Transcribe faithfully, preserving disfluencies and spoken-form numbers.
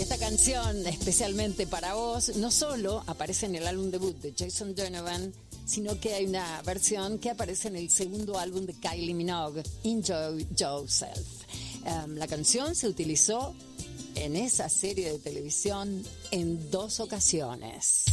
Esta canción, especialmente para vos, no solo aparece en el álbum debut de Jason Donovan, sino que hay una versión que aparece en el segundo álbum de Kylie Minogue, Enjoy Yourself. Um, la canción se utilizó en esa serie de televisión en dos ocasiones.